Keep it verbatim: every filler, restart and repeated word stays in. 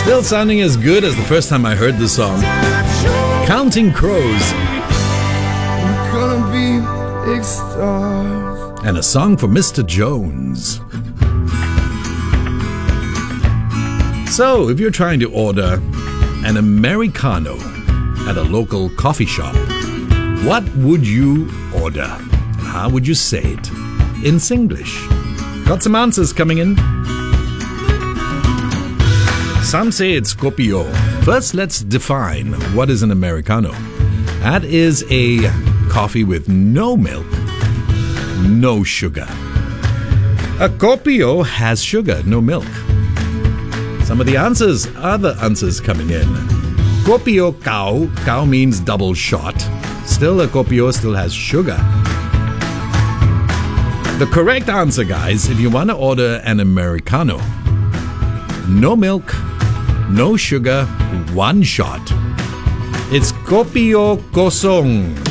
Still sounding as good as the first time I heard the song. Counting Crows. We're gonna be big stars. And a song for Mister Jones. So, if you're trying to order an Americano at a local coffee shop, what would you order? And how would you say it in Singlish? Got some answers coming in. Some say it's Scorpio. First, let's define what is an Americano. That is a coffee with no milk, no sugar. A Scorpio has sugar, no milk. Some of the answers, other answers coming in. Scorpio Cao, Cao means double shot. Still, a Scorpio still has sugar. The correct answer, guys, if you want to order an Americano, no milk, no sugar, one shot. It's Kopi O Kosong.